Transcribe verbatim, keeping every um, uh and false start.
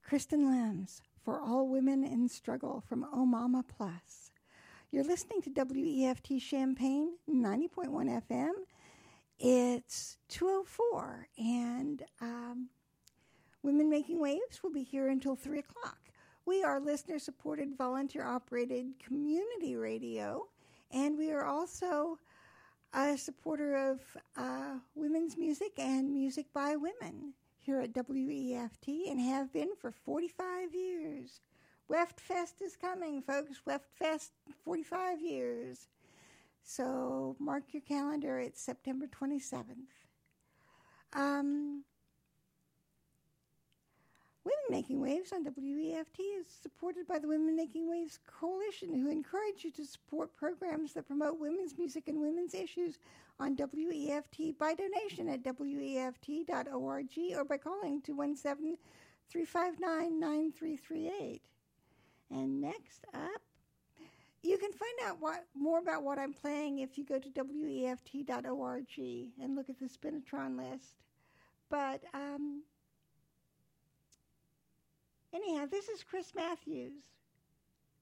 Kristen Lambs, For All Women in Struggle from Oh Mama Plus. You're listening to W E F T Champaign, ninety point one F M. It's two oh four, and um, Women Making Waves will be here until three o'clock. We are listener-supported, volunteer-operated community radio, and we are also a supporter of uh, women's music and music by women here at W E F T, and have been for forty-five years. WEFTFest is coming, folks. WEFTFest, forty-five years. So mark your calendar. It's September twenty-seventh. Um, Women Making Waves on W E F T is supported by the Women Making Waves Coalition, who encourage you to support programs that promote women's music and women's issues on W E F T by donation at W E F T dot org or by calling two one seven, three five nine, nine three three eight. And next up, you can find out what more about what I'm playing if you go to W E F T dot org and look at the Spinitron list. But um, anyhow, this is Chris Matthews